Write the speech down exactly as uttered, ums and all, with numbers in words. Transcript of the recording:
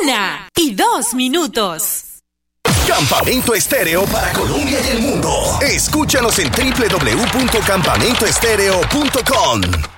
Una y dos minutos. Campamento Estéreo para Colombia y el mundo. Escúchanos en doble u doble u doble u punto campamento estéreo punto com.